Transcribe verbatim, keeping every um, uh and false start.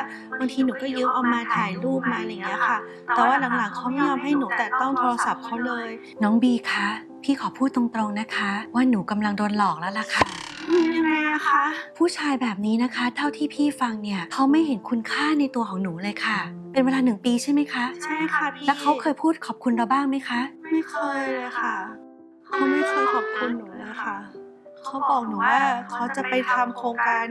บางทีหนูก็ยืมเอามาถ่ายรูปมาอะไรอย่างเงี้ยค่ะแต่ว่าหลังๆเขาไม่ยอมให้หนูแตะต้องโทรศัพท์เขาเลยน้องบีคะพี่ขอพูดตรงๆนะคะว่าหนูกำลังโดนหลอกแล้วล่ะค่ะยังไงอะคะผู้ชายแบบนี้นะคะเท่าที่พี่ฟังเนี่ยเขาไม่เห็นคุณค่าในตัวของหนูเลยค่ะเป็นเวลาหนึ่งปีใช่ไหมคะใช่ค่ะพี่แล้วเขาเคยพูดขอบคุณเราบ้างไหมคะไม่เคยเลยค่ะเขาไม่เคยขอบคุณหนูเลยค่ะเขาบอกหนูว่าเขาจะไปทำโครงการ